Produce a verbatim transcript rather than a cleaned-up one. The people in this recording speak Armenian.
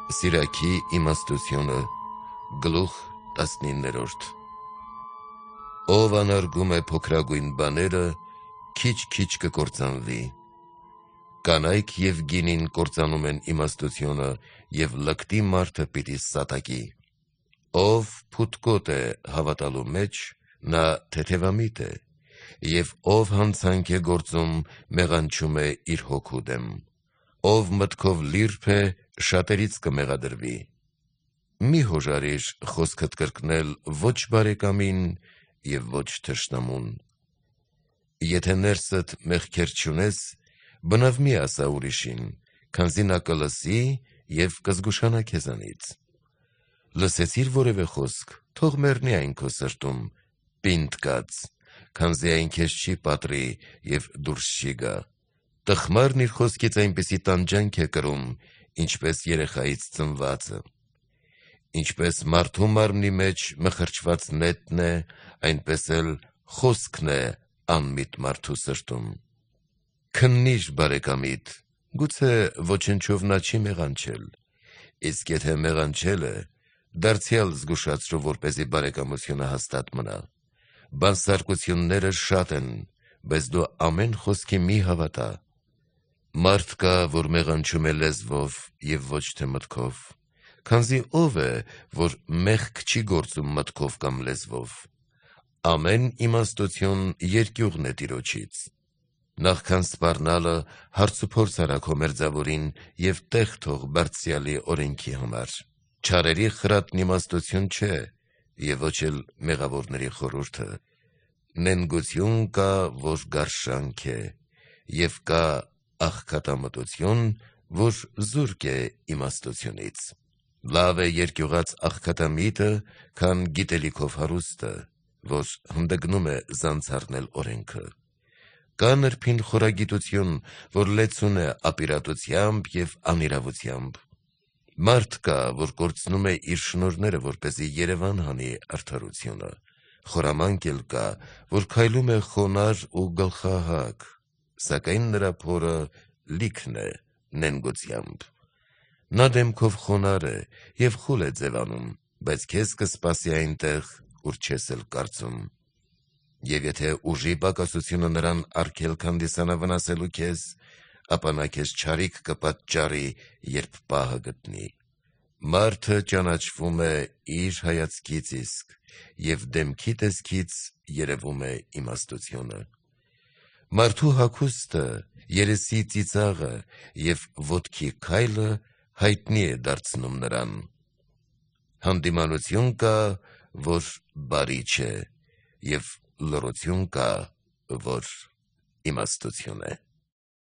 Սիրակի իմաստությունը գլուխ տասնիններորդ Ով անարգում է փոքրագույն բաները, քիչ-քիչ կկործանվի։ Կանայք և գինին կործանում են իմաստությունը, և լկտի մարդը պիտի սատակի։ Ով փութկոտ է հավատալու մեջ, նա թեթևամիտ է, և ով հանցանք է գործում, մեղանչում է իր հոգու դեմ։ Ով մտքով լիրբ է, շատերից կմեղադրվի։ Մի հոժարիր խոսքդ կրկնել ոչ բարեկամին և ոչ թշնամուն։ Եթե ներսդ մեղքեր չունես, բնավ մի ասա ուրիշին, քանզի նա կլսի և կզգուշանա քեզանից։ Լսեցիր որևէ խոսք, թող մեռնի այն քո սրտում, պինդ կաց, քանզի այն քեզ չի պատռի և դուրս չի գա։ Տխմարն իր խոսքից այնպիսի տանջանք է կրում, ինչպես երեխայից ծնվածը։ Ինչպես մարդու մարմնի մեջ մխրճված նետն է, այնպես էլ խոսքն է անմիտ մարդու սրտում։ Քննի՛ր բարեկամիդ, գուցե ոչնչով նա չի մեղանչել, իսկ եթե մեղանչել է, դարձյալ զգուշացրու, որպեսզի բարեկամությունը հաստատ մնա։ Բանսարկությունները շատ են, բայց դու ամեն խոսքի մի հավատա։ Մարդ կա, որ մեղանչում է լեզվով և ոչ թե մտքով, քանզի ով է, որ մեղք չի գործում մտքով կամ լեզվով։ Ամեն իմաստություն երկյուղն է Տիրոջից։ Նախքան սպառնալը հարցուփորձ արա քո մերձավորին և տեղ թող Բարձրյալի օրենքի համար։ Չարերի խրատն իմաստություն չէ, և ոչ էլ մեղավորների խորհուրդը։ Նենգություն կա, որ գարշանք է, և կա աղքատամտություն, որ զուրկ է իմաստությունից։ Լավ է երկյուղած աղքատամիտը, քան գիտելիքով հարուստը, որ հանդգնում է զանցառնել օրենքը։ Կա նրբին խորագիտություն, որ լեցուն է ապիրատությամբ և անիրավությամբ։ Մարդ կա, որ կորցնում է իր շնորհները, որպեսզի երևան հանի արդարությունը։ Խորամանկ էլ կա, որ քայլում է խոնարհ ու գլխահակ, սակայն նրա փորը լիքն է նենգությամբ։ Նա դեմքով խոնարհ է և խուլ է ձևանում, բայց քեզ կսպասի այնտեղ, ուր չես էլ կարծում։ Եվ եթե ուժի պակասությունը նրան արգելք հանդիսանա վնասելու քեզ, ապա նա քեզ չարիք կպատճառի, երբ պահը գտնի։ Մարդը ճանաչվում է իր հայացքից իսկ, և դեմքի տեսքից երևում է իմաստությունը։ Մարդու հագուստը, երեսի ծիծաղը և ոտքի քայլը հայտնի է դարձնում նրան։ Հանդիմանություն կա, որ բարի չէ, և լռություն կա, որ իմաստություն է։